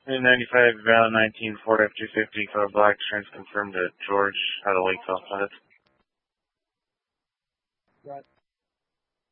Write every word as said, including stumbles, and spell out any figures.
ninety-five, Valley nineteen, Ford F two fifty, code black, trans confirmed at George, out of Lake South Platte.